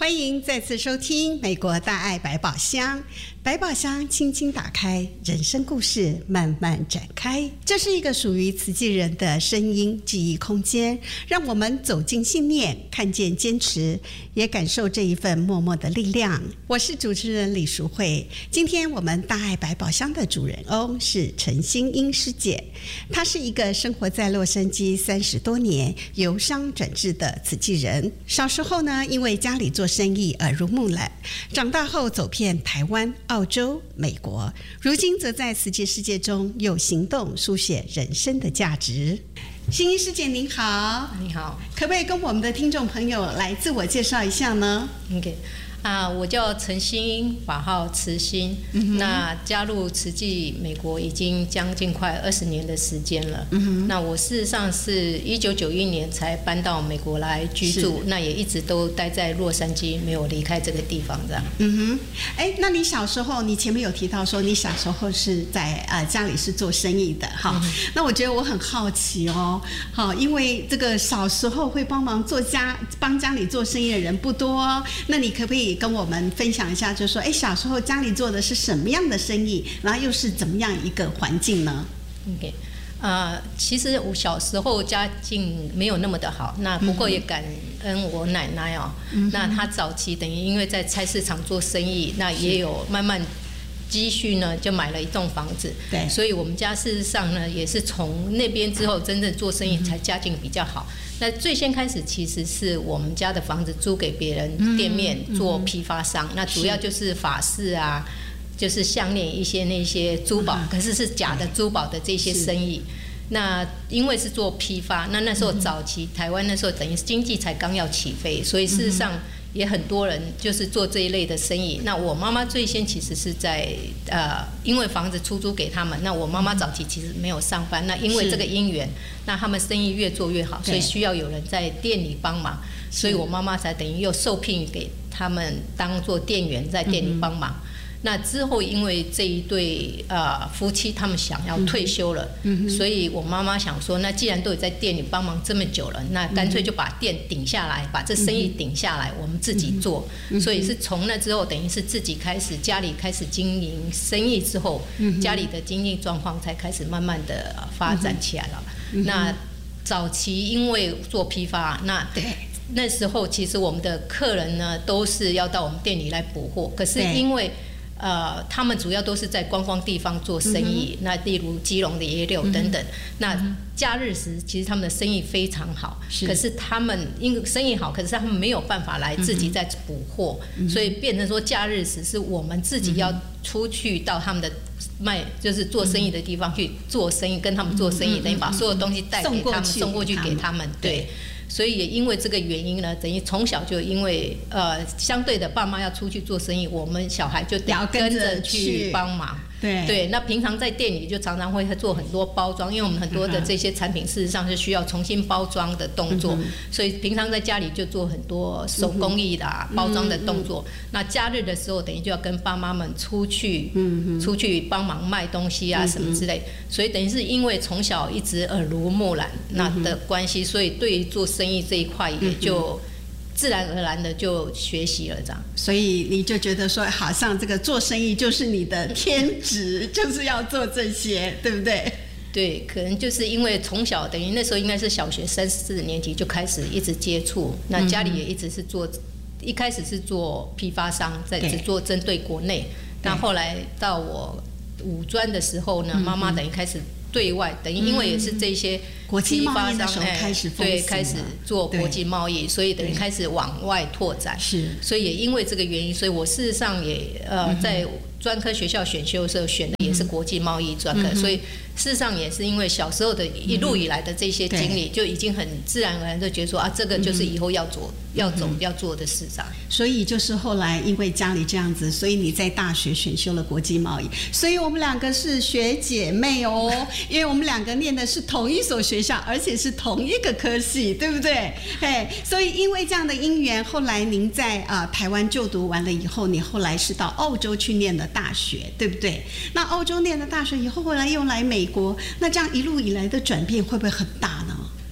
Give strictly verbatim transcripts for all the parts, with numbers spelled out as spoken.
欢迎再次收听美国大爱百宝箱。百宝箱轻轻打开，人生故事慢慢展开。这是一个属于慈济人的声音记忆空间，让我们走进信念，看见坚持，也感受这一份默默的力量。我是主持人李淑慧。今天我们大爱百宝箱的主人翁是陈欣英师姐，她是一个生活在洛杉矶三十多年，由商转智的慈济人。小时候呢，因为家里做生意耳濡目染，长大后走遍台湾、澳洲、美国，如今则在慈济世界中用行动书写人生的价值。欣英师姐您好。 你好， 可不可以跟我们的听众朋友来自我介绍一下呢？ OK 啊，我叫陈欣英，法号慈欣、嗯、那加入慈济美国已经将近快二十年的时间了、嗯、那我事实上是一九九一年才搬到美国来居住，那也一直都待在洛杉矶，没有离开这个地方这样。 嗯哼，哎，那你小时候，你前面有提到说你小时候是在呃家里是做生意的哈、嗯，那我觉得我很好奇哦，好，因为这个小时候会帮忙做家帮家里做生意的人不多、哦，那你可不可以跟我们分享一下，就是说，哎，小时候家里做的是什么样的生意，然后又是怎么样一个环境呢 ？OK， 呃，其实我小时候家境没有那么的好，那不过也感恩我奶奶哦，嗯、那她早期等于因为在菜市场做生意，那也有慢慢积蓄呢，就买了一栋房子。对，所以我们家事实上呢，也是从那边之后真正做生意才家境比较好。那最先开始其实是我们家的房子租给别人店面做批发商，嗯、那主要就是法式啊，就是项链一些那些珠宝，嗯、可是是假的珠宝的这些生意。那因为是做批发，那那时候早期、嗯、台湾那时候等于经济才刚要起飞，所以事实上也很多人就是做这一类的生意。那我妈妈最先其实是在呃，因为房子出租给他们，那我妈妈早期其实没有上班，那因为这个因缘，那他们生意越做越好，所以需要有人在店里帮忙，所以我妈妈才等于又受聘给他们当做店员，在店里帮忙。嗯，那之后，因为这一对呃夫妻他们想要退休了，嗯、所以我妈妈想说，那既然都有在店里帮忙这么久了，那干脆就把店顶下来，嗯、把这生意顶下来，我们自己做。嗯、所以是从那之后，等于是自己开始家里开始经营生意之后，嗯、家里的经济状况才开始慢慢的发展起来了。嗯、那早期因为做批发，那对。那时候其实我们的客人呢都是要到我们店里来补货，可是因为呃，他们主要都是在观光地方做生意，嗯、那例如基隆的野柳等等。嗯、那假日时，其实他们的生意非常好，是可是他们因为生意好，可是他们没有办法来自己再补货，嗯、所以变成说假日时是我们自己要出去到他们的卖，就是做生意的地方去做生意，跟他们做生意，嗯、等于把所有东西带给他们，送过去给他们，对。所以也因为这个原因呢，等于从小就因为呃相对的爸妈要出去做生意，我们小孩就得跟着去帮忙。对对，那平常在店里就常常会做很多包装，因为我们很多的这些产品事实上是需要重新包装的动作，嗯、所以平常在家里就做很多手工艺的、啊嗯、包装的动作。嗯、那假日的时候，等于就要跟爸妈们出去，嗯、出去帮忙卖东西啊、嗯、什么之类。所以等于是因为从小一直耳濡目染那的关系，所以对于做生意这一块也就自然而然的就学习了这样。 所以你就觉得说，好像这个做生意就是你的天职，就是要做这些，对不对？ 对，可能就是因为从小等于那时候应该是小学三四年级就开始一直接触，那家里也一直是做，一开始是做批发商，在只做针对国内，那后来到我五专的时候呢，妈妈等于开始对外，等于因为也是这些国际贸易的时候开始风行了， 对，开始做国际贸易，所以等于开始往外拓展。是，所以也因为这个原因，所以我事实上也呃在专科学校选修的时候选的也是国际贸易专科，嗯、所以事实上也是因为小时候的一路以来的这些经历，嗯、就已经很自然而然就觉得说啊，这个就是以后要做、嗯、要走、嗯、要做的事上。 所以就是后来因为家里这样子，所以你在大学选修了国际贸易，所以我们两个是学姐妹哦，因为我们两个念的是同一所学校，而且是同一个科系，对不对？嘿，所以因为这样的因缘，后来您在啊、呃、台湾就读完了以后，你后来是到澳洲去念的大学，对不对？那澳洲念了大学以后，后来又来美国，那这样一路以来的转变会不会很大呢？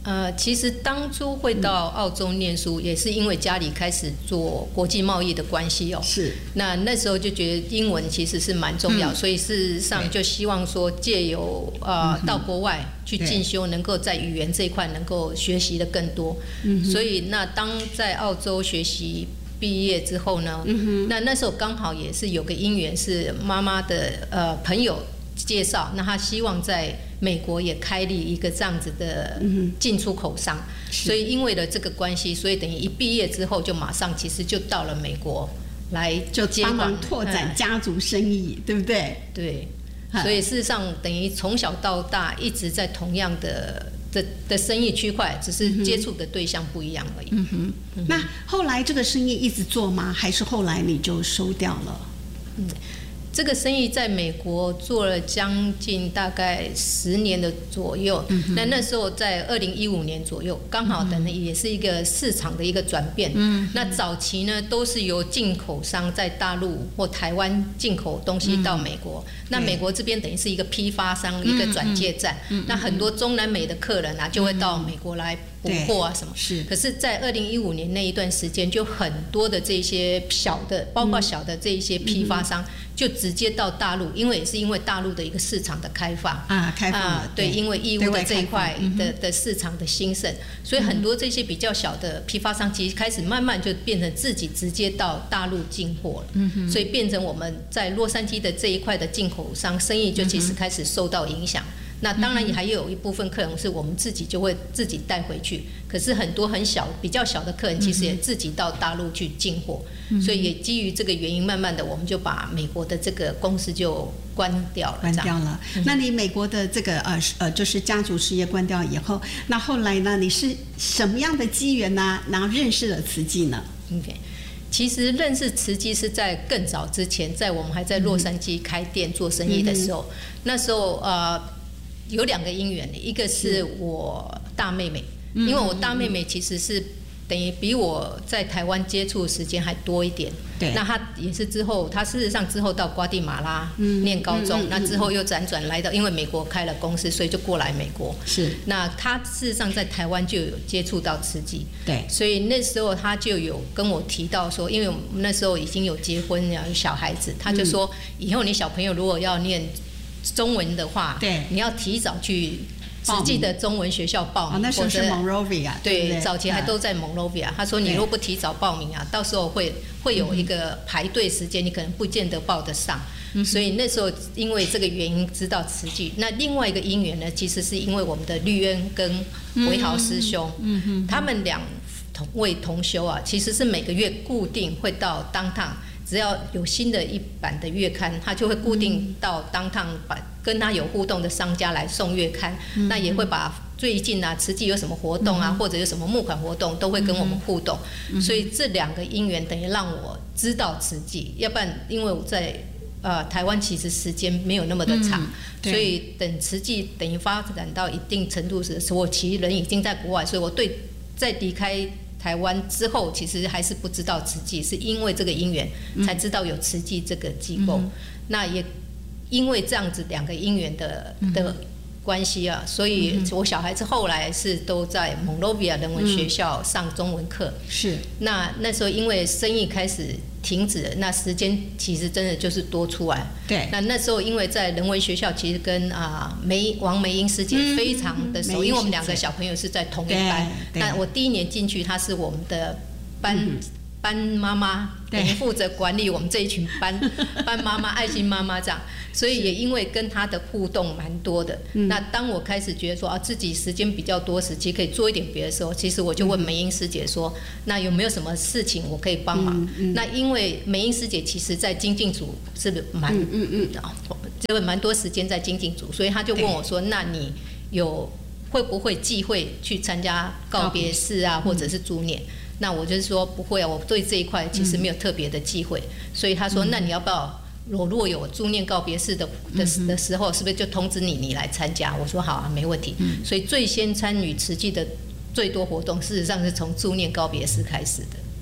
呃，其实当初会到澳洲念书，也是因为家里开始做国际贸易的关系哦。 是。 那那时候就觉得英文其实是蛮重要， 嗯、 所以事实上就希望说借由呃、嗯、到国外去进修，能够在语言这一块能够学习的更多。嗯、所以那当在澳洲学习毕业之后呢，嗯、那那时候刚好也是有个因缘，是妈妈的呃朋友介绍，那他希望在美国也开立一个这样子的进出口商，嗯、所以因为了这个关系，所以等于一毕业之后就马上其实就到了美国来就帮忙拓展家族生意，嗯、对不对？ 对，所以事实上等于从小到大一直在同样的的的生意区块，只是接触的对象不一样而已。 嗯哼，嗯哼那后来这个生意一直做吗？还是后来你就收掉了？ 嗯。这个生意在美国做了将近大概十年的左右，嗯、那那时候在二零一五年左右，刚好等于也是一个市场的一个转变。嗯、那早期呢都是由进口商在大陆或台湾进口东西到美国，嗯、那美国这边等于是一个批发商，嗯、一个转介站，嗯、那很多中南美的客人啊就会到美国来补货啊什么。 是。 可是，在二零一五年那一段时间，就很多的这些小的，包括小的这一些批发商。嗯就直接到大陆，因为也是因为大陆的一个市场的开放啊，开放啊， 对，因为义乌的这一块的的市场的兴盛，所以很多这些比较小的批发商，其实开始慢慢就变成自己直接到大陆进货了，嗯、所以变成我们在洛杉矶的这一块的进口商生意就其实开始受到影响。那当然也还有一部分客人是我们自己就会自己带回去，可是很多很小比较小的客人其实也自己到大陆去进货，嗯、所以也基于这个原因，慢慢的我们就把美国的这个公司就关掉了。 关掉了。嗯、那你美国的这个呃呃就是家族事业关掉以后，那后来呢？你是什么样的机缘呢？然后认识了慈济呢 ？OK。其实认识慈济是在更早之前，在我们还在洛杉矶开店做生意的时候，嗯、那时候呃。有两个因缘，一个是我大妹妹，因为我大妹妹其实是等于比我在台湾接触的时间还多一点。对，那她也是之后，她事实上之后到瓜地马拉念高中，嗯嗯嗯嗯、那之后又辗转来到，因为美国开了公司，所以就过来美国。是，那她事实上在台湾就有接触到慈济，对，所以那时候她就有跟我提到说，因为我们那时候已经有结婚有小孩子，她就说、嗯、以后你小朋友如果要念中文的话，对，你要提早去慈济的中文学校报名。 哦，那时候是 Monrovia， 对， 对， 早期还都在 Monrovia。他说你如果不提早报名啊，到时候会会有一个排队时间，你可能不见得报得上。嗯、所以那时候因为这个原因知道慈济。那另外一个因缘呢，其实是因为我们的绿恩跟维豪师兄，嗯嗯、他们两位同修啊，其实是每个月固定会到downtown。只要有新的一版的月刊，他就会固定到downtown把跟他有互动的商家来送月刊，嗯、那也会把最近啊慈济有什么活动啊，嗯、或者有什么募款活动，都会跟我们互动。嗯、所以这两个因缘等于让我知道慈济，要不然因为我在呃台湾其实时间没有那么的长，嗯、所以等慈济等于发展到一定程度时，我其实人已经在国外，所以我对在离开台湾之后，其实还是不知道慈济，是因为这个因缘才知道有慈济这个机构。嗯、那也因为这样子两个因缘的的关系啊，所以我小孩子后来是都在 Monrovia 人文学校上中文课。是。那那时候因为生意开始停止了，那时间其实真的就是多出来。对。那那时候因为在人文学校，其实跟啊梅王梅英师姐非常的熟，嗯、因为我们两个小朋友是在同一班。那我第一年进去，她是我们的班。嗯班妈妈等于负责管理我们这一群班班妈妈、爱心妈妈这样，所以也因为跟她的互动蛮多的。嗯、那当我开始觉得说啊，自己时间比较多时期可以做一点别的时候，其实我就问梅英师姐说，嗯、那有没有什么事情我可以帮忙？嗯嗯、那因为梅英师姐其实在精进组是蛮嗯嗯嗯，就蛮多时间在精进组，所以她就问我说，那你有会不会忌讳去参加告别式啊，或者是助念？嗯那我就是说不会啊，我对这一块其实没有特别的忌讳，嗯、所以他说，那你要不要我如果有助念告别式的的的时候，是不是就通知你，你来参加？我说好啊，没问题。嗯、所以最先参与慈济的最多活动，事实上是从助念告别式开始的。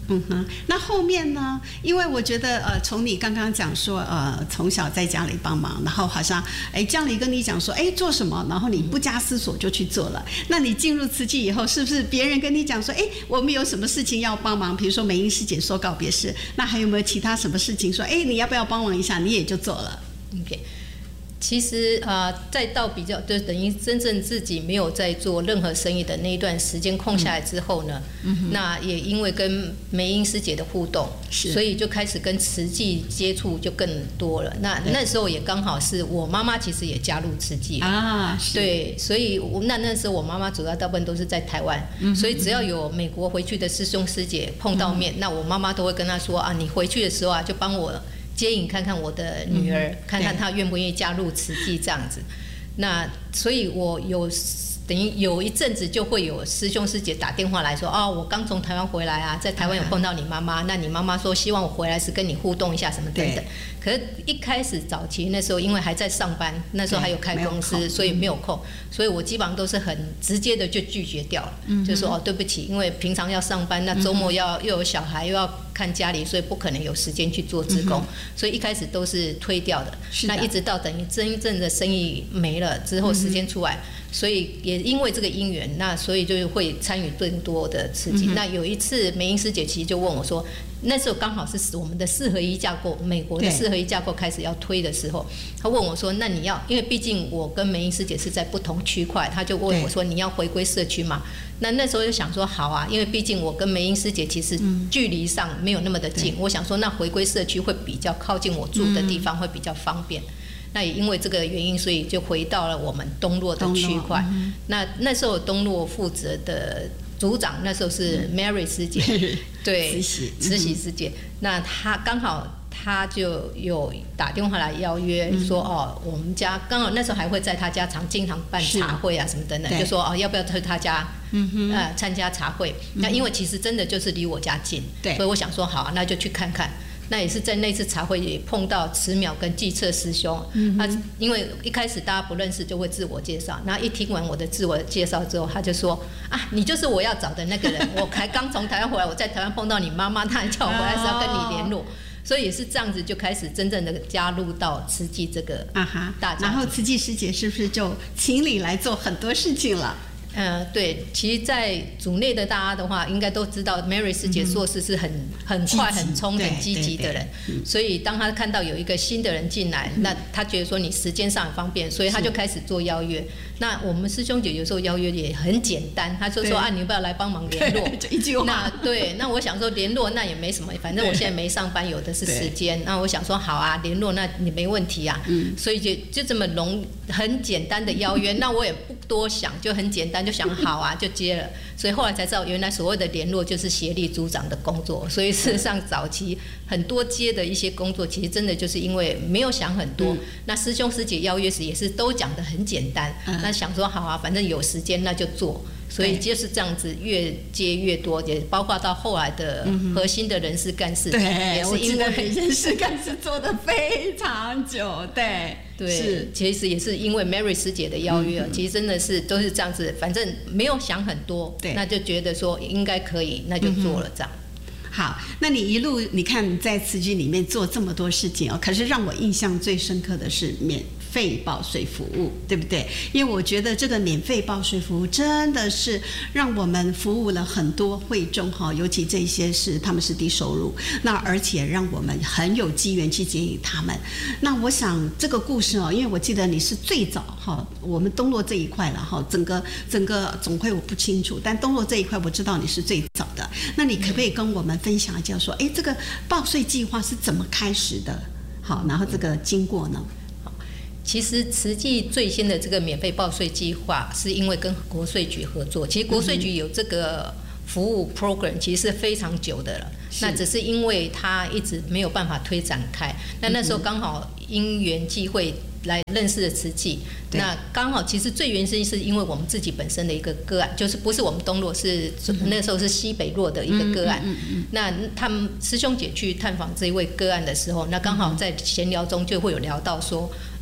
嗯哼，那后面呢？因为我觉得，呃，从你刚刚讲说，呃，从小在家里帮忙，然后好像，哎，家里跟你讲说，哎，做什么，然后你不加思索就去做了。那你进入慈济以后，是不是别人跟你讲说，哎，我们有什么事情要帮忙？比如说美英师姐说告别式，那还有没有其他什么事情说，哎，你要不要帮忙一下？你也就做了。 OK。其实呃，再到比较，就等于真正自己没有在做任何生意的那一段时间空下来之后呢，嗯、那也因为跟梅英师姐的互动，所以就开始跟慈济接触就更多了。那那时候也刚好是我妈妈其实也加入慈济啊，对，所以我那那时候我妈妈主要大部分都是在台湾，嗯、所以只要有美国回去的师兄师姐碰到面，嗯、那我妈妈都会跟她说啊，你回去的时候啊，就帮我接引看看我的女儿，嗯、看看她愿不愿意加入慈济这样子。那所以我有等于有一阵子就会有师兄师姐打电话来说，哦，我刚从台湾回来啊，在台湾有碰到你妈妈，那你妈妈说希望我回来时跟你互动一下什么等等。可是一开始早期那时候因为还在上班，那时候还有开公司，所以没有空，所以我基本上都是很直接的就拒绝掉了，嗯、就说哦对不起，因为平常要上班，那周末要、嗯、又有小孩又要看家里，所以不可能有时间去做志工，嗯、所以一开始都是推掉的。的那一直到等于真正的生意没了之后，时间出来。嗯所以也因为这个因缘，那所以就会参与更多的刺激。嗯、那有一次梅英师姐其实就问我说，那时候刚好是我们的四合一架构，美国的四合一架构开始要推的时候，她问我说，那你要，因为毕竟我跟梅英师姐是在不同区块，她就问我说，你要回归社区嘛？那那时候就想说好啊，因为毕竟我跟梅英师姐其实距离上没有那么的近，嗯、我想说那回归社区会比较靠近我住的地方，会比较方便。那也因为这个原因，所以就回到了我们东洛的区块。嗯、那那时候东洛负责的组长，那时候是 Mary 师姐，嗯、对，慈禧慈禧师姐。那她刚好她就有打电话来邀约说，嗯、哦，我们家刚好那时候还会在她家常经常办茶会啊什么等等，就说哦要不要去她家，嗯、呃参加茶会。嗯、那因为其实真的就是离我家近，对，所以我想说好啊，那就去看看。那也是在那次茶会也碰到慈淼跟季策师兄，嗯、他因为一开始大家不认识就会自我介绍，然后一听完我的自我介绍之后，他就说啊，你就是我要找的那个人，我才刚从台湾回来，我在台湾碰到你妈妈，她还叫我回来是要跟你联络，哦、所以也是这样子就开始真正的加入到慈济这个大家庭。 然后慈济师姐是不是就请你来做很多事情了？ 呃，对，其实，在组内的大家的话，应该都知道 ，Mary 师姐做事是很很快、很冲、很积极的人。所以，当他看到有一个新的人进来，嗯、那他觉得说你时间上很方便，所以他就开始做邀约。那我们师兄姐有时候邀约也很简单，他就说啊，你要不要来帮忙联络？ 就一句话。 那对，那我想说联络那也没什么，反正我现在没上班，有的是时间。那我想说好啊，联络那你没问题啊。嗯、所以就就这么容很简单的邀约，那我也不多想，就很简单。就想好啊，就接了，所以后来才知道，原来所谓的联络就是协力组长的工作。所以事实上，早期很多接的一些工作，其实真的就是因为没有想很多。嗯、那师兄师姐邀约时也是都讲得很简单，嗯、那想说好啊，反正有时间那就做。所以就是这样子，越接越多，也包括到后来的核心的人事干事， 对， 也是因为人事干事做得非常久，对， 对，是，其实也是因为 Mary 师姐的邀约，嗯、其实真的是都是这样子，反正没有想很多，对，那就觉得说应该可以，那就做了这样。 嗯、好，那你一路你看在慈济里面做这么多事情哦，可是让我印象最深刻的是免费报税服务，对不对？因为我觉得这个免费报税服务真的是让我们服务了很多会众哈，尤其这些是他们是低收入，那而且让我们很有机缘去接引他们。那我想这个故事哦，因为我记得你是最早哈，我们东洛这一块了哈，整个整个总会我不清楚，但东洛这一块我知道你是最早的。那你可不可以跟我们分享一下说，哎，这个报税计划是怎么开始的？好，然后这个经过呢？ 其实慈济最先的这个免费报税计划，是因为跟国税局合作。其实国税局有这个服务 program， 其实是非常久的了。那只是因为它一直没有办法推展开。那那时候刚好因缘际会来认识了慈济。那刚好其实最原生是因为我们自己本身的一个个案，就是不是我们东洛，是那时候是西北洛的一个个案。嗯嗯嗯嗯、那他们师兄姐去探访这一位个案的时候，那刚好在闲聊中就会有聊到说。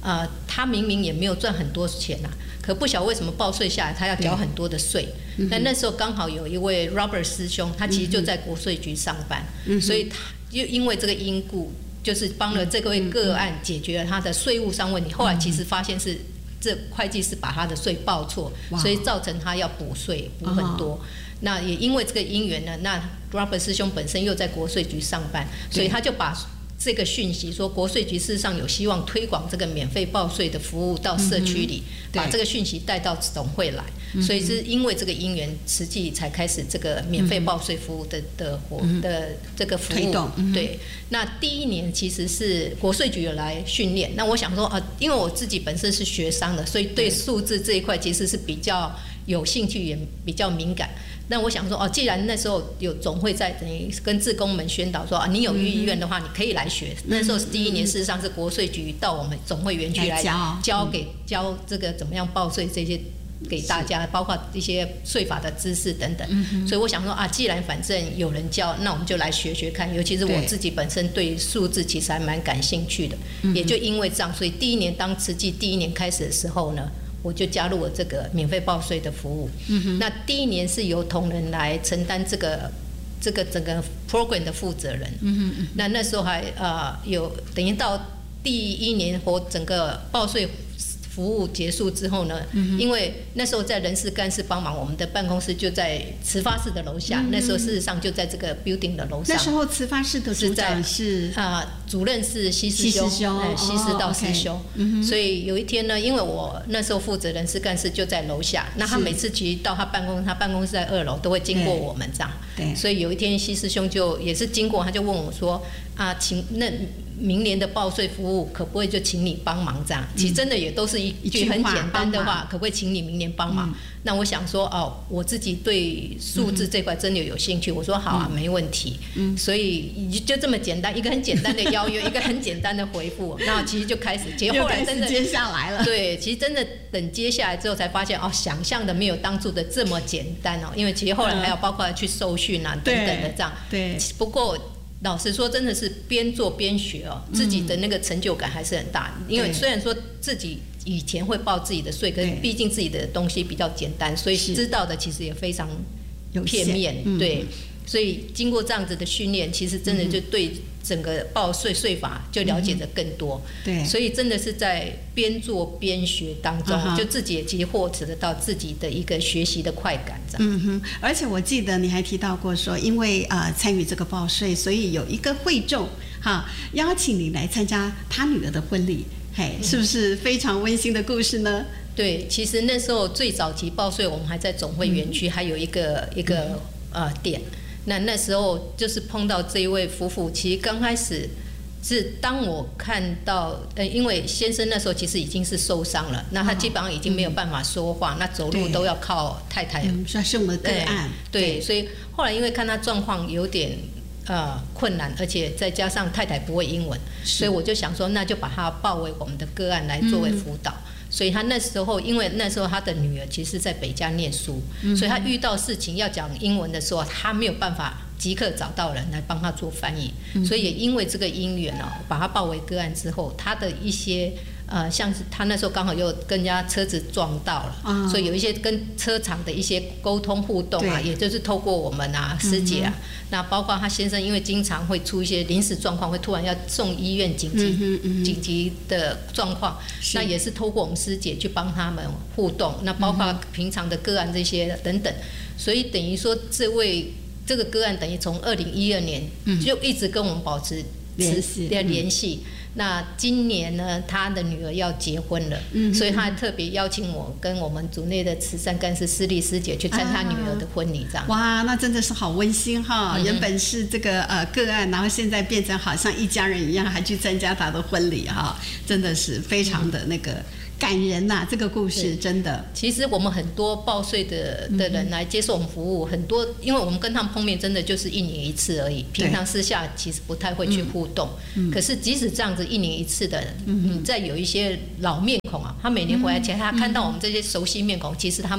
呃，他明明也没有赚很多钱啊，可不晓得为什么报税下来他要缴很多的税。那那时候刚好有一位 Robert 师兄，他其实就在国税局上班，嗯、所以他就因为这个因故，就是帮了这位个案解决了他的税务上问题。后来其实发现是这会计师把他的税报错，所以造成他要补税补很多。那也因为这个因缘呢，那 Robert 师兄本身又在国税局上班，所以他就把这个讯息说，国税局事实上有希望推广这个免费报税的服务到社区里，嗯、把这个讯息带到总会来，嗯、所以是因为这个因缘，实际才开始这个免费报税服务的的活、嗯、的这个服务。推动、嗯、对，那第一年其实是国税局有来训练。那我想说啊，因为我自己本身是学商的，所以对数字这一块其实是比较有兴趣，也比较敏感。那我想说哦，既然那时候有总会在等于跟志工们宣导说啊，你有意愿的话，你可以来学。嗯、那时候是第一年，事实上是国税局到我们总会园区来教教给教这个怎么样报税这些给大家，包括一些税法的知识等等。嗯、所以我想说啊，既然反正有人教，那我们就来学学看。尤其是我自己本身对数字其实还蛮感兴趣的，也就因为这样，所以第一年当慈济第一年开始的时候呢，我就加入了这个免费报税的服务。嗯、那第一年是由同仁来承担这个这个整个 program 的负责人。嗯嗯、那那时候还呃有等于到第一年我整个报税服务结束之后呢，嗯、因为那时候在人事干事帮忙，我们的办公室就在慈发室的楼下。嗯、那时候事实上就在这个 building 的楼上。 那时候慈发室的组长是啊、呃，主任是西师兄，西师道师兄。哦 okay 所以有一天呢，因为我那时候负责人事干事就在楼下，那他每次其实到他办公室，他办公室在二楼，都会经过我们这样。对。所以有一天西师兄就也是经过，他就问我说啊，请那。明年的报税服务可不可以就请你帮忙这样？其实真的也都是一句很简单的话，可不可以请你明年帮忙？嗯、那我想说哦，我自己对数字这块真的有兴趣，嗯、我说好啊，没问题。嗯、所以就这么简单，一个很简单的邀约，一个很简单的回复，那其实就开始。其实后来真的接下来了。 对，其实真的等接下来之后才发现哦，想象的没有当初的这么简单哦，因为其实后来还有包括去受训啊、嗯、等等的这样。对。不过。老实说，真的是边做边学哦，自己的那个成就感还是很大。嗯、因为虽然说自己以前会报自己的税，可是毕竟自己的东西比较简单，所以知道的其实也非常片面。嗯、对，所以经过这样子的训练，其实真的就对整个报税税法就了解的更多。嗯、对，所以真的是在边做边学当中，嗯、就自己也其实获得到自己的一个学习的快感。 嗯哼，而且我记得你还提到过说，因为呃参与这个报税，所以有一个会众哈邀请你来参加他女儿的婚礼，嘿，是不是非常温馨的故事呢？ 对，其实那时候最早期报税，我们还在总会园区，嗯、还有一个一个呃店。那那时候就是碰到这一位夫妇，其实刚开始是当我看到，呃，因为先生那时候其实已经是受伤了，那他基本上已经没有办法说话，哦、那走路都要靠太太。 嗯，算是我们的个案。 对，对所以后来因为看他状况有点呃困难，而且再加上太太不会英文，所以我就想说，那就把他报为我们的个案来作为辅导。嗯所以他那时候，因为那时候他的女儿其实在北加念书，嗯、所以他遇到事情要讲英文的时候，他没有办法即刻找到人来帮他做翻译。嗯、所以也因为这个因缘哦，把他报为个案之后，他的一些呃，像是他那时候刚好又跟人家车子撞到了，嗯、所以有一些跟车厂的一些沟通互动啊，也就是透过我们啊师姐啊，嗯、那包括他先生，因为经常会出一些临时状况，会突然要送医院紧急、嗯嗯、紧急的状况，那也是透过我们师姐去帮他们互动，那包括平常的个案这些等等，所以等于说这位这个个案等于从二零一二年就一直跟我们保持联系联系。嗯那今年呢，他的女儿要结婚了，嗯、所以他特别邀请我跟我们组内的慈善干事施丽师姐去参加女儿的婚礼，这样、啊。哇， 那真的是好温馨哈！嗯、原本是这个呃个案，然后现在变成好像一家人一样，还去参加他的婚礼哈，真的是非常的那个。感人呐、啊，这个故事真的。 其实我们很多报税的的人来接受我们服务，嗯、很多因为我们跟他们碰面真的就是一年一次而已，平常私下其实不太会去互动。嗯、可是即使这样子一年一次的人，嗯、你再有一些老面孔啊，他每年回来前，他看到我们这些熟悉面孔，嗯、其实他们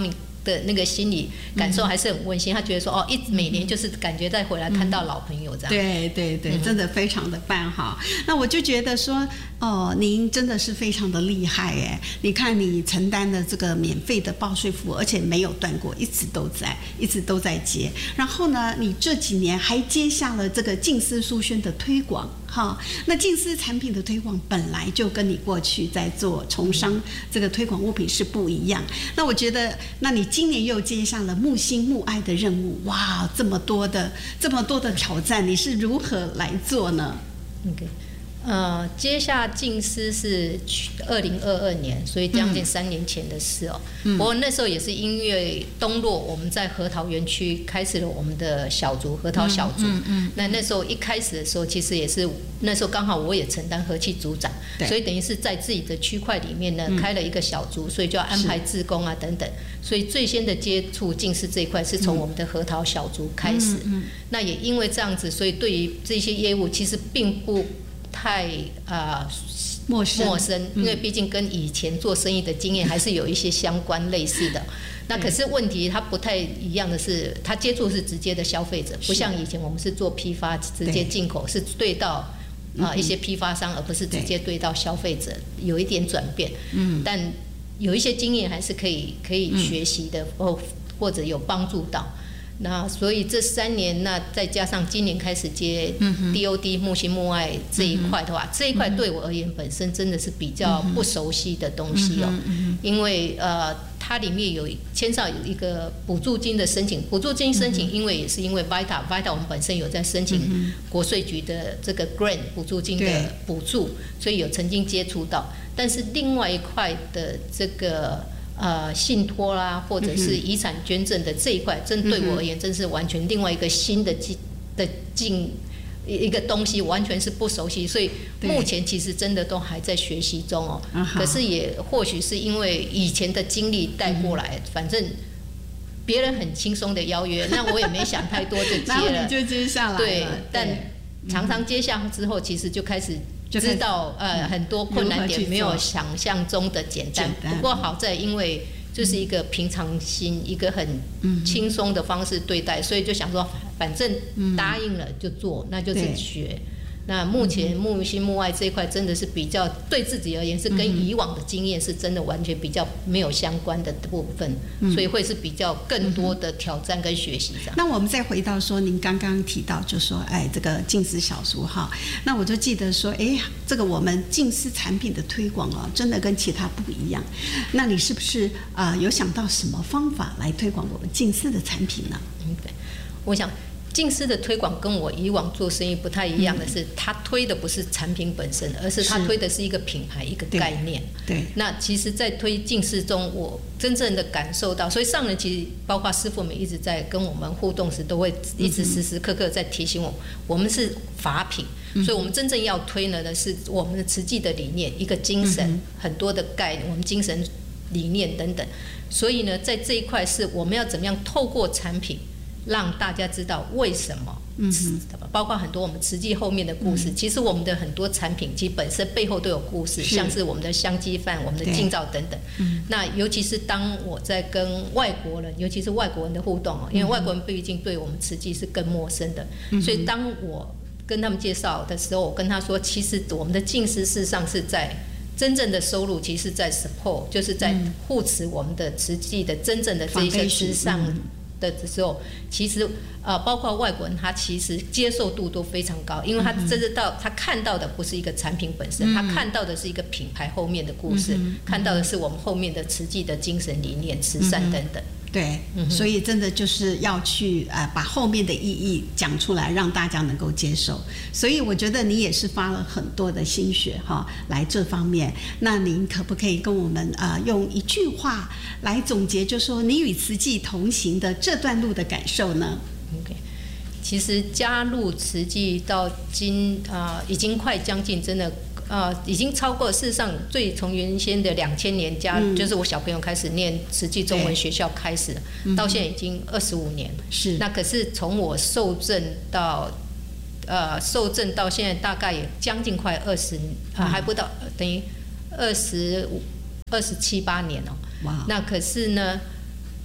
的那个心理感受还是很温馨。他觉得说哦，一每年就是感觉再回来看到老朋友这样。 对对对，真的非常的棒哈。那我就觉得说，哦，您真的是非常的厉害哎！你看你承担的这个免费的报税服务，而且没有断过，一直都在，一直都在接。然后呢，你这几年还接下了这个净丝书轩的推广。哈，那净丝产品的推广本来就跟你过去在做从商这个推广物品是不一样。那我觉得，那你今年又接下了木星木爱的任务，哇，这么多的这么多的挑战，你是如何来做呢 ？OK。呃，接下净丝是二零二二年，所以将近三年前的事哦。嗯、不过那时候也是因为东洛我们在核桃园区开始了我们的小组核桃小组。嗯嗯嗯、那那时候一开始的时候，其实也是那时候刚好我也承担和气组长，所以等于是在自己的区块里面呢、嗯、开了一个小组，所以就要安排志工啊等等。所以最先的接触净丝这一块是从我们的核桃小组开始。嗯嗯、那也因为这样子，所以对于这些业务其实并不太呃陌生， 陌生，因为毕竟跟以前做生意的经验还是有一些相关类似的。那可是问题它不太一样的是，它接触是直接的消费者，不像以前我们是做批发直接进口，是对到啊、呃、一些批发商，而不是直接对到消费者，有一点转变。嗯，但有一些经验还是可以可以学习的，或或者有帮助到。那所以这三年，那再加上今年开始接 D O D 木星木爱这一块的话，这一块对我而言本身真的是比较不熟悉的东西哦，因为呃它里面有牵涉有一个补助金的申请，补助金申请，因为也是因为 Vita Vita 我们本身有在申请国税局的这个 Grant 补助金的补助，所以有曾经接触到，但是另外一块的这个。呃，信托啦，或者是遗产捐赠的这一块，真对我而言，真是完全另外一个新的进的进一个东西，完全是不熟悉，所以目前其实真的都还在学习中哦。可是也或许是因为以前的经历带过来，反正别人很轻松的邀约，那我也没想太多就接了， 然后你就接下来了。 对，但常常接下之后，其实就开始。知道呃很多困难点没有想象中的简单，不过好在因为就是一个平常心，一个很轻松的方式对待，所以就想说反正答应了就做，那就是学。那目前木星木爱这一块真的是比较对自己而言是跟以往的经验是真的完全比较没有相关的部分，所以会是比较更多的挑战跟学习上。 那我们再回到说您刚刚提到就说哎这个净丝小组哈，那我就记得说哎这个我们净丝产品的推广哦真的跟其他不一样，那你是不是啊、呃、有想到什么方法来推广我们净丝的产品呢？ 嗯，对，我想。净丝的推广跟我以往做生意不太一样的是，他推的不是产品本身，而是他推的是一个品牌、一个概念。 对。 那其实，在推净丝中，我真正的感受到，所以上人其实包括师傅们一直在跟我们互动时，都会一直时时刻刻在提醒我，我们是法品，所以我们真正要推呢的是我们的慈济的理念，一个精神，很多的概念，我们精神理念等等。所以呢，在这一块是我们要怎么样透过产品。让大家知道为什么，嗯，包括很多我们慈济后面的故事。嗯、其实我们的很多产品，其实本身背后都有故事，像是我们的香鸡饭、我们的净皂等等。嗯、那尤其是当我在跟外国人，尤其是外国人的互动哦，因为外国人毕竟对我们慈济是更陌生的，嗯、所以当我跟他们介绍的时候，我跟他说，其实我们的净丝事实上是在。真正的收入其实在 support， 就是在护持我们的慈济的真正的这些之上的时候，其实呃，包括外国人，他其实接受度都非常高，因为他真正到他看到的不是一个产品本身，他看到的是一个品牌后面的故事，看到的是我们后面的慈济的精神理念、慈善等等。 对，所以真的就是要去呃把后面的意义讲出来，让大家能够接受。所以我觉得你也是花了很多的心血哈来这方面。那您可不可以跟我们啊、呃、用一句话来总结，就说你与慈济同行的这段路的感受呢 ？OK， 其实加入慈济到今啊、呃、已经快将近真的。呃，已经超过，事实上，最从原先的两千年加、嗯，就是我小朋友开始念慈济中文学校开始，到现在已经二十五年。 是。那可是从我受证到，呃，受证到现在大概也将近快二十、呃，还不到，等于二十五、二十七八年哦。哇。那可是呢，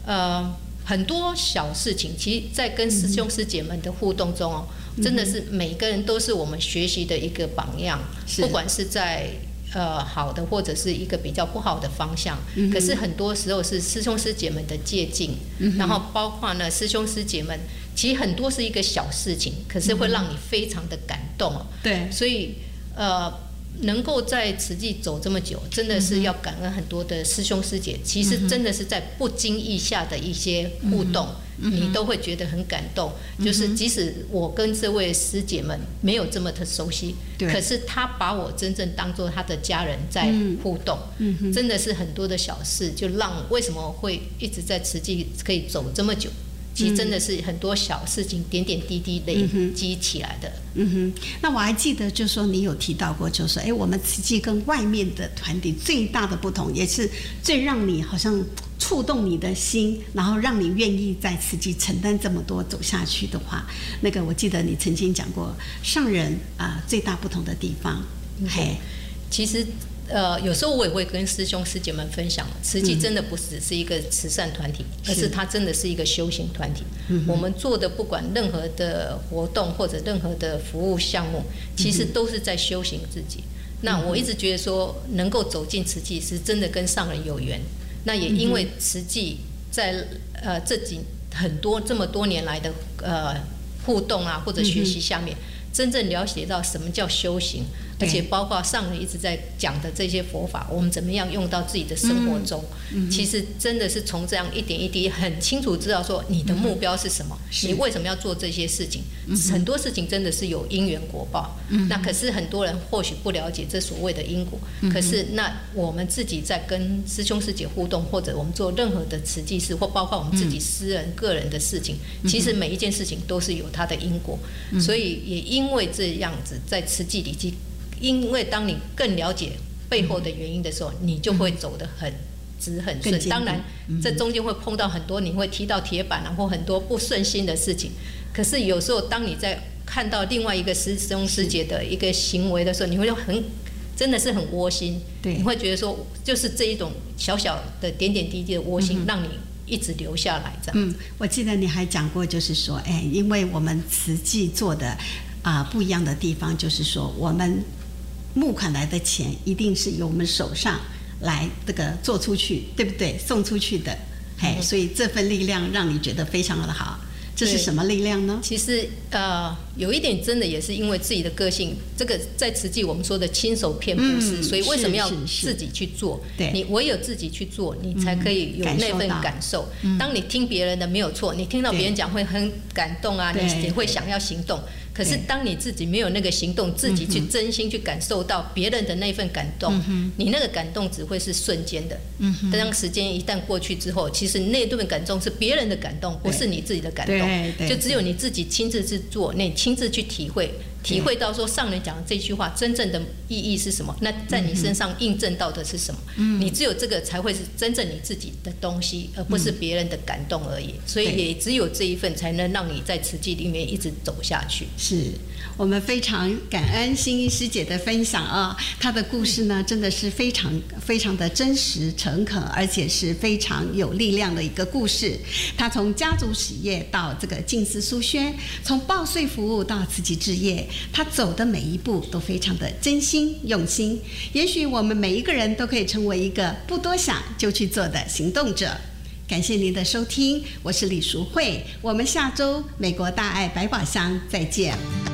呃很多小事情，其实在跟师兄师姐们的互动中哦，嗯、真的是每个人都是我们学习的一个榜样，不管是在呃好的或者是一个比较不好的方向，嗯、可是很多时候是师兄师姐们的借鉴，嗯、然后包括呢师兄师姐们，其实很多是一个小事情，可是会让你非常的感动哦。 对， 所以呃。能够在慈济走这么久，真的是要感恩很多的师兄师姐。其实真的是在不经意下的一些互动，你都会觉得很感动。就是即使我跟这位师姐们没有这么的熟悉，可是她把我真正当作她的家人在互动，真的是很多的小事，就让为什么会一直在慈济可以走这么久。其实真的是很多小事情点点滴滴累积起来的。 嗯哼，那我还记得，就是说你有提到过，就是说，哎，我们慈济跟外面的团体最大的不同，也是最让你好像触动你的心，然后让你愿意在慈济承担这么多走下去的话，那个我记得你曾经讲过，上人啊、呃、最大不同的地方，嘿， 其实。呃，有时候我也会跟师兄师姐们分享，慈济真的不只是一个慈善团体，嗯、而是它真的是一个修行团体。嗯、我们做的不管任何的活动或者任何的服务项目，其实都是在修行自己。嗯、那我一直觉得说，能够走进慈济是真的跟上人有缘。那也因为慈济在呃这几很多这么多年来的呃互动啊或者学习下面，嗯、真正了解到什么叫修行。而且包括上人一直在讲的这些佛法，我们怎么样用到自己的生活中？嗯嗯、其实真的是从这样一点一滴，很清楚知道说你的目标是什么，嗯、你为什么要做这些事情？嗯、很多事情真的是有因缘果报。嗯、那可是很多人或许不了解这所谓的因果。嗯、可是那我们自己在跟师兄师姐互动，或者我们做任何的慈济事，或包括我们自己私人、嗯、个人的事情，其实每一件事情都是有它的因果。嗯、所以也因为这样子，在慈济里去。因为当你更了解背后的原因的时候，你就会走得很直很顺。当然，这中间会碰到很多你会踢到铁板啊，或很多不顺心的事情。可是有时候，当你在看到另外一个师兄师姐的一个行为的时候，你会很真的是很窝心。对，你会觉得说，就是这一种小小的点点滴滴的窝心，让你一直留下来这样。 嗯，我记得你还讲过，就是说，哎，因为我们慈济做的啊、呃、不一样的地方，就是说我们。募款来的钱一定是由我们手上来这个做出去，对不对？送出去的，嘿，嗯、所以这份力量让你觉得非常的好。这是什么力量呢？ 其实呃，有一点真的也是因为自己的个性，这个在慈济我们说的亲手骗布施，嗯、所以为什么要自己去做？对，你唯有自己去做，你才可以有那份感受。嗯、当你听别人的没有错，你听到别人讲会很感动啊，你也会想要行动。可是当你自己没有那个行动，自己去真心去感受到别人的那份感动，嗯、你那个感动只会是瞬间的。嗯、当时间一旦过去之后，其实那顿感动是别人的感动，不是你自己的感动。就只有你自己亲自去做，你亲自去体会，体会到说上人讲的这句话真正的意义是什么？那在你身上印证到的是什么？嗯、你只有这个才会是真正你自己的东西，而不是别人的感动而已。所以也只有这一份才能让你在慈济里面一直走下去。 是我们非常感恩心怡师姐的分享啊，她的故事呢真的是非常非常的真实诚恳，而且是非常有力量的一个故事。她从家族企业到这个静思书轩，从报税服务到慈济置业，她走的每一步都非常的真心用心。也许我们每一个人都可以成为一个不多想就去做的行动者。感谢您的收听，我是李淑慧，我们下周美国大爱百宝箱再见。